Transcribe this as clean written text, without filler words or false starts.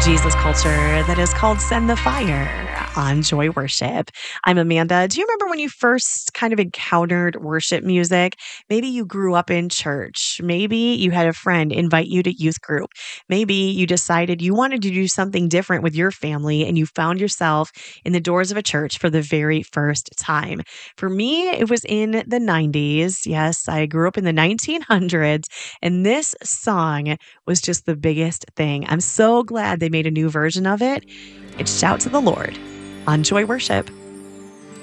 Jesus culture that is called Send the Fire on Joy Worship. I'm Amanda. Do you remember when you first kind of encountered worship music? Maybe you grew up in church. Maybe you had a friend invite you to youth group. Maybe you decided you wanted to do something different with your family and you found yourself in the doors of a church for the very first time. For me, it was in the 90s. Yes, I grew up in the 1900s, and this song was just the biggest thing. I'm so glad they made a new version of it. It's Shout to the Lord on Joy Worship.